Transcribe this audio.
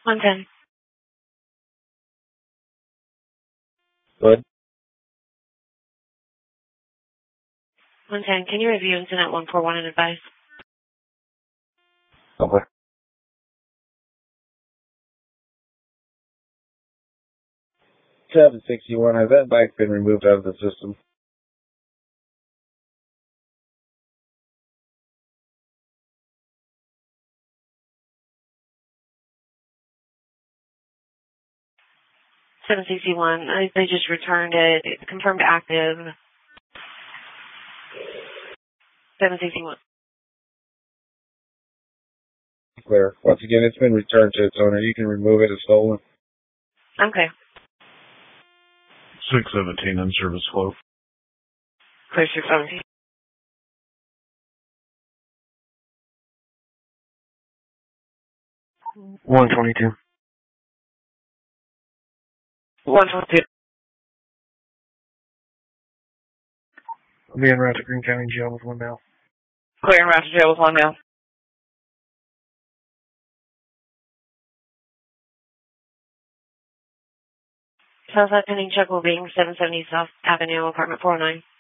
110. Good. 110. Can you review incident 141 and advise? Okay. 761, has that bike been removed out of the system? They just returned it. It's confirmed active. 761. Clear. Once again, it's been returned to its owner. You can remove it as stolen. Okay. 617 in service flow. Clear 617. 122. 122. I'll be en route to Greene County Jail with 1 male. Clear and route to jail with 1 male. Southside pending check will be 770 South Avenue, apartment 409.